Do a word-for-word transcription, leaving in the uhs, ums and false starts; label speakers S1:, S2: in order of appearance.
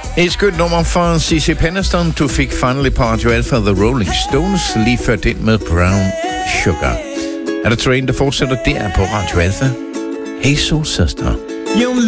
S1: Et skønt nummer for C C Peniston. Du fik finally på Radio Alpha The Rolling Stones, lige før den med Brown Sugar. Er der Train, der fortsætter der på Radio Alpha? Hey Soul Sister.